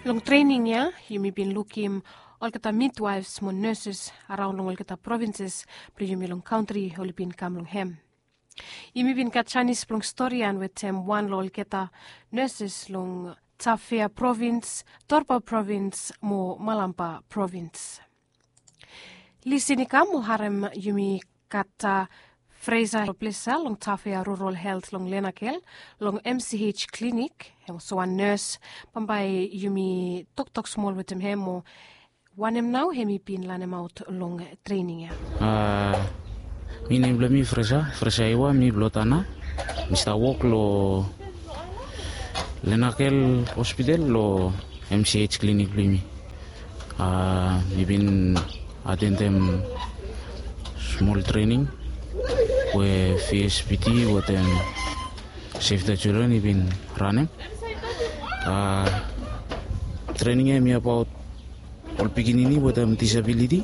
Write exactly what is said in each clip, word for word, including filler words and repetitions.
Long training ya, yumi bin lukim all kata midwives mo nurses around long all kata provinces pli yumi long country all bin kam long hem. Yumi bin kat Chinese long story and with them one lol kata nurses long Tafea province, Torpa province mo Malampa province. Lisini kamu harem yumi kata Fraser Plesa long Tafea Rural Health long Lenakel long M C H clinic hem so one nurse pambai yumi tok tok small with him hemo wanem now hemi pin lanem out long training ya. Ah, mi name mi Fraser Fraser iwa mi blotana Mister Walk lo Lenakel hospital lo M C H clinic mi. Ah, mi bin attendem small training with V S P T with them Save the Children been running. Uh, training me about all beginning with them disability.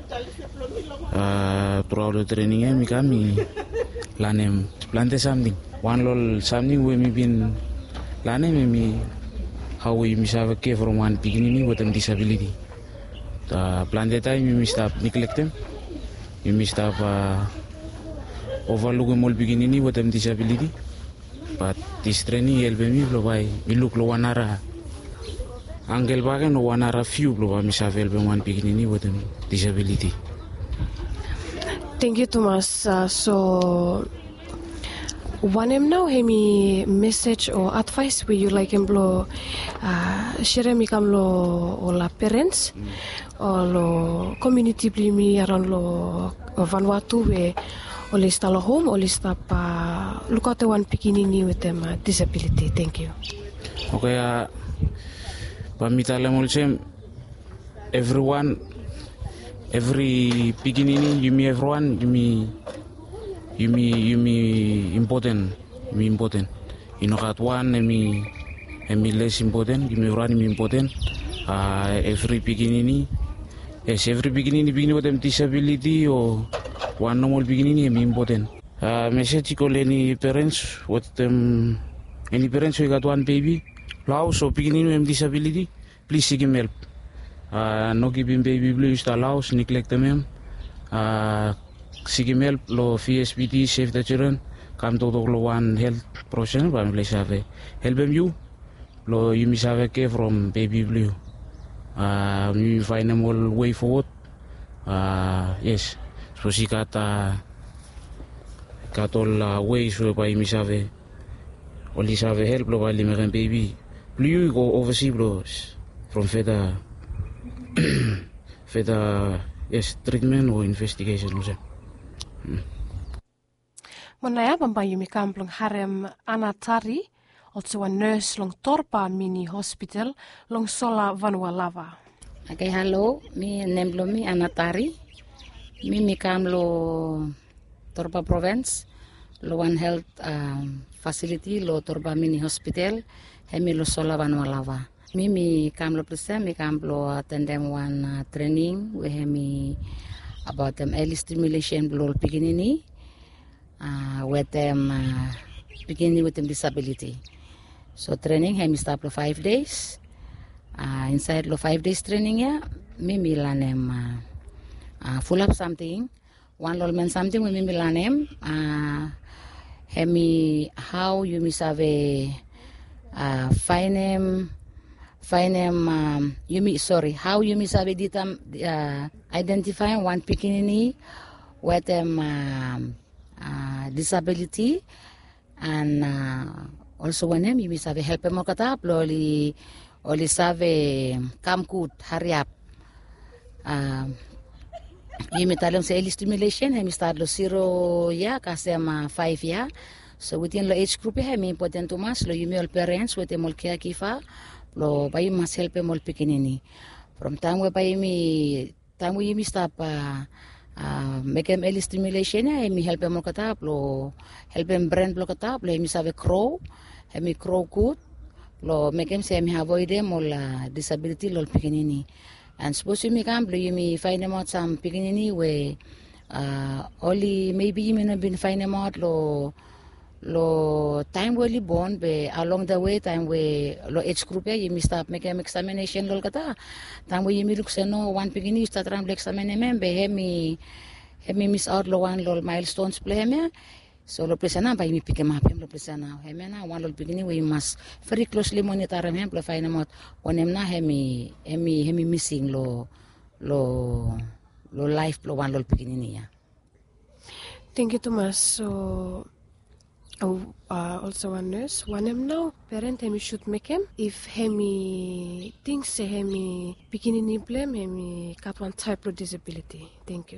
Uh, throughout the training me kami lanem plante something. One lol something we me been lanem me how we misave care from one beginning with them disability. The plante time me stop neglect them. You me stop uh, overlooking all beginning with them disability, but this training help me blow by me look lo wanara angle bagan no wanara few blow by me save help one beginning with them disability. Thank you, Thomas. Uh, so, one em now hemi message or advice where you like him blow share me kam lo or la parents or lo community me around lo Vanuatu where Oli stalo home, oli stapa look at the one beginning with them uh, disability. Thank you. Okay, uh, pamitala mulchem everyone, every beginning you me everyone you me you me you me important, you me important. You know that one me me less important, you me run me important. Uh, every beginning, yes, every beginning beginning with them disability or one normal beginning is important. Uh, message to any parents, what them, any parents who got one baby, house or beginning with disability, please seek him help. Uh, no giving baby blue is allowed, neglect them. Uh, seek him help, lo V S P T, Save the Children, come to the one health professional, but please have help them you. Lo you miss have care from baby blue. Uh, you find them all way forward. Uh, yes. So si kata katol uh, ways whereby mi save only save help lo bali me baby blue go overseas blows from further further yes treatment or investigation also. Hmm. Monaya bamba yumi kamplong harem Anatari also a nurse long Torpa mini hospital long Sola Vanuatu. Okay, hello, me name lo mi Anatari. Mimi kam lo Torpa province, lo one health um, facility, lo Torpa mini hospital, hemi lo Sola Vanuatu. Mimi kam lo presa, mi kam lo attend them one uh, training, we hemi about them early stimulation lo beginning, uh, with them uh, beginning with them disability. So training hemi start lo five days. Uh, inside lo five days training ya, mimi lanem. Uh, Uh, full up something, one lol men something we me lanem. Uh, hemi how you miss have a uh, find them, find them. Um, you me sorry how you miss have a ditam uh, identifying one pequenini with them um, uh, disability and uh, also when them you miss have a help them kata loli oli save come good hurry up. Uh, Yumi talong sa early stimulation, hemi start lo zero ya, kasi ama five ya. So within lo age group ya, hemi important to mas lo yumi all parents, wete mol kia kifa, lo bayi mas help mol pikinini. From time we bayi mi, time we yumi stop uh, uh, make them early stimulation ya, hemi help mol katap, lo help them brain lo katap, lo hemi save crow, hemi crow good, lo make them say hemi avoid them all uh, disability lo pikinini. And suppose you make you may find them out some beginning where uh, only maybe you may not been find them out lo lo time we li born be along the way time we lo age group ya yimi start make em examination lol kata time we yimi look seno one pigini start ram examine mem be hemi hemi miss out lo one lol milestones play hem ya so lo presana ba yimi pike map lo presana hemi na one lol pigini we must very closely monitor him lo find out onem na hemi hemi hemi missing lo lo lo life lo one lol pigini ni ya. Thank you, Thomas. So, uh, also one nurse, one him now, parent hemi should make him. If hemi thinks say hemi beginning problem, hemi got one type of disability. Thank you.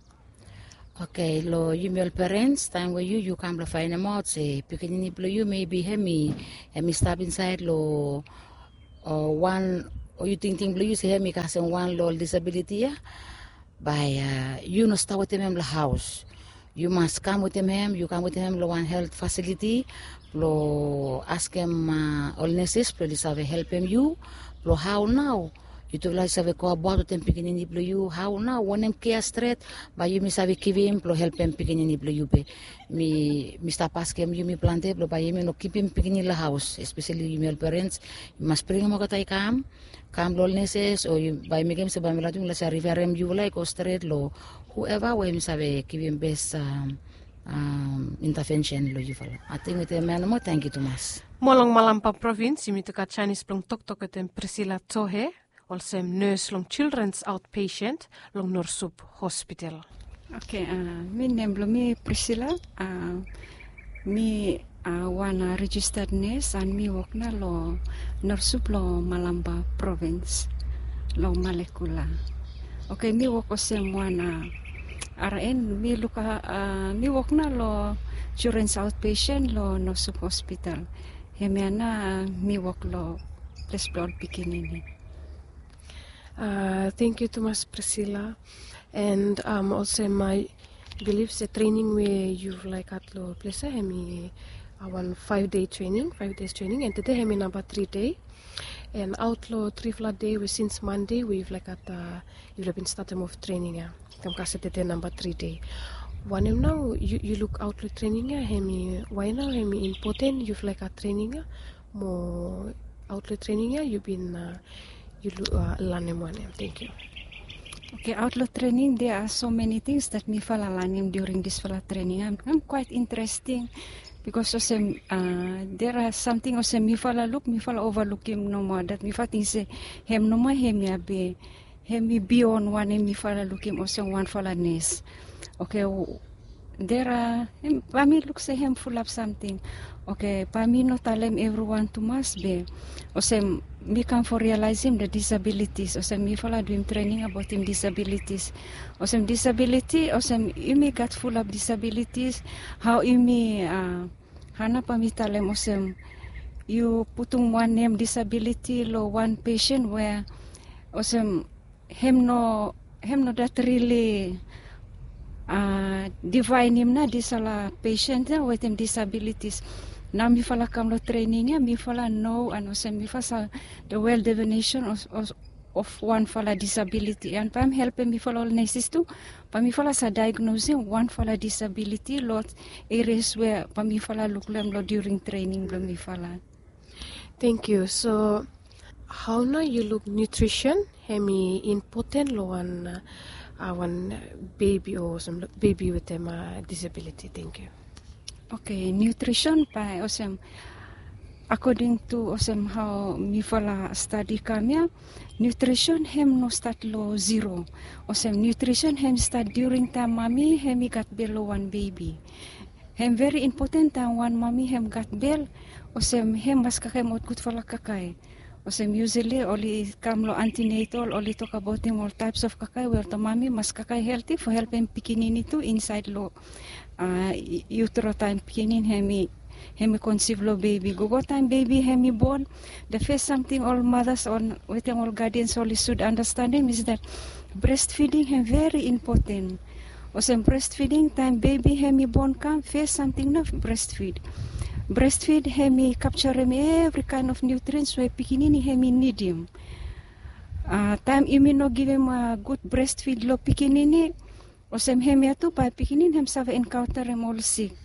Okay, lo you male parents, time where you you come to find them out, say beginning problem you maybe hemi hemi stop inside lo uh, one or you think think you say hemi kasi one lo disability ya by uh, you no start with them the house. You must come with him, you come with him to one health facility, lo ask him uh, all nurses, please have help him you, lo how now, you to like have go about with him picking in the you, how now, when him care straight, but you miss have give him, lo help him picking in the you be, me, Mister Ask him, you me plant lo by him, no keep him picking in the house, especially you male parents, you must bring him a come, come lo nurses, or you by me game, so by me latung la sa river him you like, or straight lo, whoever we must have give him best um, um, intervention lo you follow. I think with the man mo thank you Thomas. Molong Malampa province, imi tuka Chinese plong tok tok etem Priscilla Tohe, also nurse long children's outpatient long Norsup Hospital. Okay, uh, me name lo me Priscilla. Uh, me uh, one uh, registered nurse and me work na lo Norsup lo Malamba province lo Malekula. Okay, me work osem one uh, R N, me look uh, me work na lo children's outpatient lo Norsup Hospital. Hemiana uh, me work lo place blood beginning. Uh, thank you, Thomas, Priscilla, and um, also my beliefs the training where you've like at lo place hemi uh, one five day training, five days training, and today hemi number three day. And outlaw three flat day we since Monday we've like at uh, you've been starting of training ya. Kam kasi today number three day. One him now you you look outlaw training ya hemi why now hemi important you've like at training ya more outlaw training ya you've been uh, you uh, learn one him. Thank you. Okay, outlaw training there are so many things that me fala learning during this fala training. I'm, I'm quite interesting. Because osem uh, there are something osem mi fala look mi fala overlook him no more that mi fala think say him no more him ya be him mi beyond one him mi fala look him osem one fala ness. Okay, there are him pa mi look say him full of something. Okay, pa mi no tell him everyone to must be osem mi come for realize him the disabilities osem mi fala do him training about him disabilities osem disability osem you may got full of disabilities how you may uh, hana pamitalem osem you putung one name disability lo one patient where osem him no him no that really uh, divine him na disala patient na with him disabilities. Now mi fala kam lo training ya mi fala know and osem mi fala the well definition of, of, of one fala disability and pam help mi fala all nurses too pam mi fala sa diagnosing one fala disability lot areas where pam mi fala look lem lo during training lo mi fala. Thank you. So how now you look nutrition hemi important lo one uh, one baby or some baby with them uh, disability. Thank you. Okay, nutrition pa osem according to osem how mi fala study kamya nutrition hem no start lo zero osem nutrition hem start during time mommy hem got below one baby hem very important time one mommy hem got bell osem hem mas kakay mot good fala kakay osem usually only come lo antenatal only talk about him all types of kakay where the mommy mas kakay healthy for help him pikinini to inside lo Uh, utero time beginning hemi hemi conceive lo baby go go time baby hemi born the first something all mothers on with them all guardians all should understanding is that breastfeeding hem very important osem breastfeeding time baby hemi born come first something no breastfeed breastfeed hemi capture hemi every kind of nutrients so pikinini hemi need him uh, time immuno give him a good breastfeed lo pikinini osem hem ya tu pa pikinin hem save encounter him all sick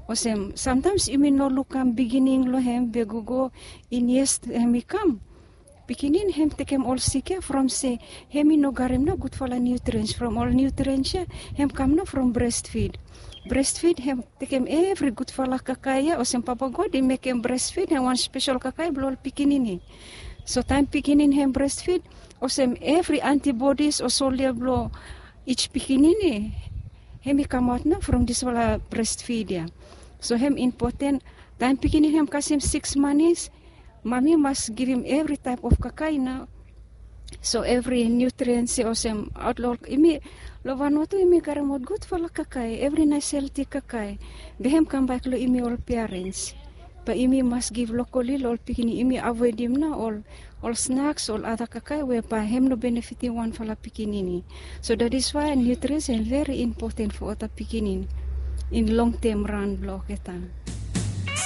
Osem sometimes imi no lukam beginning lo hem begugo in yes hemi kam. Pikinin hem tekem all sike from say hemi no garim no good for the nutrients from all nutrients hem kam no from breastfeed. Breastfeed hem tekem every good for la kakaya osem papa god they make him breastfeed and one special kakaya blow pikinin. So time pikinin hem breastfeed osem every antibodies or soldier blow each pikinin hemi come out na from this wala breastfeed ya. So hem important time pikinin hem kasim six months. Mommy must give him every type of kakai na. So every nutrient si osem outlaw imi lovano to imi karamot good for la kakai every nice healthy kakai. Behem come back lo imi all parents. But imi must give locally all pikini imi avoid him na all all snacks all other kakai whereby him no benefiting one for la pikinini. So that is why nutrition very important for other pikinin in long term run block etan.